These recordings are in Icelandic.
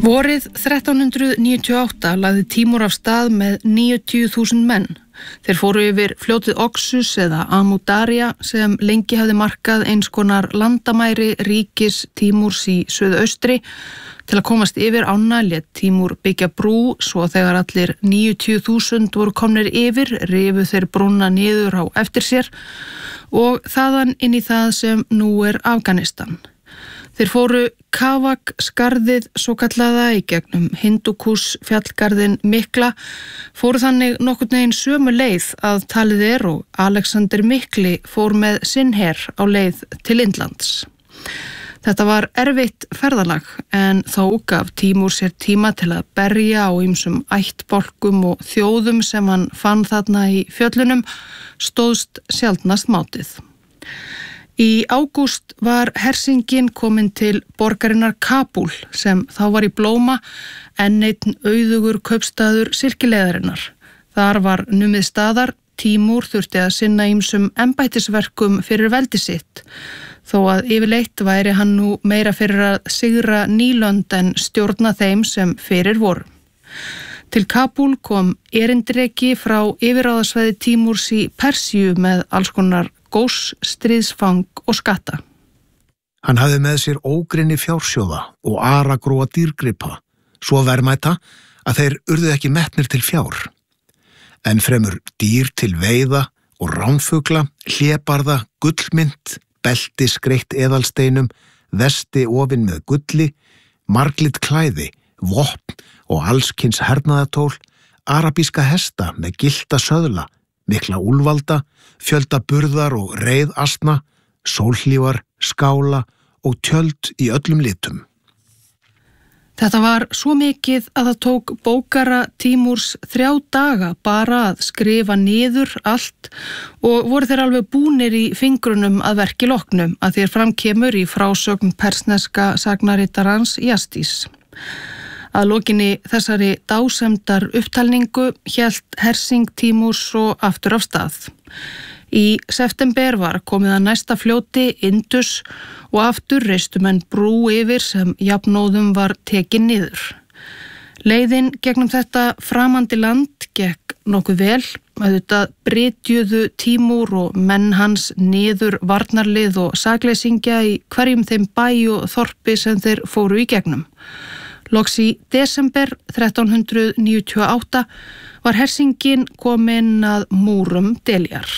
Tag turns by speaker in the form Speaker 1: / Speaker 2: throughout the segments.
Speaker 1: Vorið 1398 lagði Tímúr af stað með 90.000 menn. Þeir fóru yfir fljótið Oxus eða Amu-Darja sem lengi hafði markað eins konar landamæri ríkis Tímúrs í suðaustri. Til að komast yfir ána lét Tímúr byggja brú svo þegar allir 90.000 voru komnir yfir, rifu þeir brúna niður á eftir sér og þaðan inn í það sem nú er Afganistan. Þeir fóru Kavak-skarðið svo kallaða í gegnum Hindúkuss fjallgarðin mikla, fóru þannig nokkurn veginn sömu leið að talið er og Alexander mikli fór með sinn her á leið til Indlands. Þetta var erfitt ferðalag en þó gaf Tímúr sér tíma til að berja á ýmsum ættbálkum og þjóðum sem hann fann þarna í fjöllunum, stóðst sjaldnast mátið. Í ágúst var hersingin komin til borgarinnar Kabúl sem þá var í blóma en einn auðugur kaupstaður silkileiðarinnar. Þar var numið staðar, Tímúr þurfti að sinna ýmsum embættisverkum fyrir veldi sitt, þó að yfirleitt væri hann nú meira fyrir að sigra nýlönd en stjórna þeim sem fyrir voru. Til Kabúl kom erindreki frá yfirráðasvæði Tímúrs í Persíu með alls konar gós, stríðsfang og skatta.
Speaker 2: Hann hafði með sér ógrynni fjársjóða og aragróa dýrgripa, svo verðmæta að þeir urðu ekki metnir til fjár. En fremur dýr til veiða og ránfugla, hlébarða, gullmynt, belti skreytt eðalsteinum, vesti ofin með gulli, marglitt klæði, vopn og allskyns hernaðartól, arabíska hesta með gyllta söðla, mikla úlvalda, fjölda burðar og reiðasna, sólhlífar, skála og tjöld í öllum litum.
Speaker 1: Þetta var svo mikið að það tók bókara Tímúrs 3 daga bara að skrifa niður allt og voru þeir alveg búnir í fingrunum að verki loknum að þér framkemur í frásögn persneska sagnarittarans Jastís. Að lokinni þessari dásemdar upptalningu hélt hersing Tímúrs svo aftur af stað. Í september var komið að næsta fljóti Indus og aftur reistu menn brú yfir sem jafnóðum var tekin niður. Leiðin gegnum þetta framandi land gekk nokkuð vel, auðvitað brytjuðu Tímúr og menn hans niður varnarlið og sakleysingja í hverjum þeim bæ og þorpi sem þeir fóru í gegnum. Loks í desember 1398 var hersingin komin að múrum Deljar.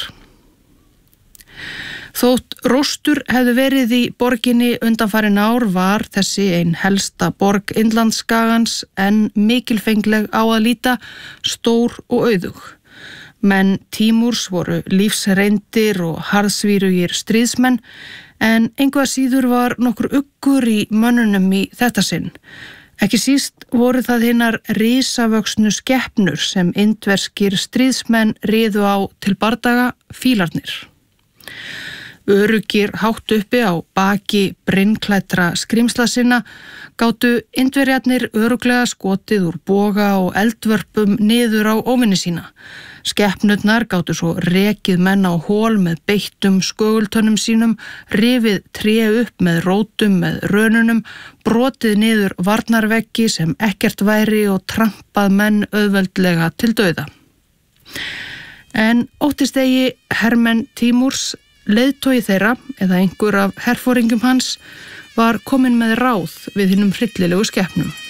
Speaker 1: Þótt róstur hefðu verið í borginni undanfarin ár var þessi ein helsta borg Indlandsskagans en mikilfengleg á að líta, stór og auðug. Menn Tímúrs voru lífsreyndir og harðsvírugir stríðsmenn en engu að síður var nokkur uggur í mönnunum í þetta sinn. Ekki síst voru það hinnar risavöxnu skepnur sem indverskir stríðsmenn riðu á til bardaga, fílarnir. Öruggir hátt uppi á baki brinnklædra skrímsla sinna gátu Indverjarnir örugglega skotið úr boga og eldvörpum niður á óvinni sína. Skepnurnar gátu svo rekið menn á hól með beittum skögultönnum sínum, rifið tré upp með rótum með rönunum, brotið niður varnarveggi sem ekkert væri og trampað menn auðveldlega til dauða. En óttist eigi hermenn Tímúrs, leiðtogi þeirra eða einhver af herforingjum hans var komin með ráð við hinum hryllilegu skepnum.